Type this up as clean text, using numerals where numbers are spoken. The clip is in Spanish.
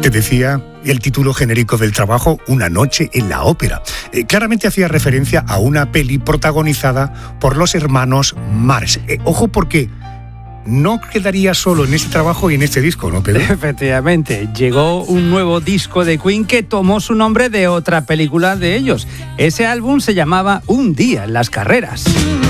Te decía el título genérico del trabajo, Una noche en la ópera. Claramente hacía referencia a una peli protagonizada por los hermanos Marx. Ojo, porque no quedaría solo en este trabajo y en este disco, ¿no, Pedro? Efectivamente, llegó un nuevo disco de Queen que tomó su nombre de otra película de ellos. Ese álbum se llamaba Un día en las carreras.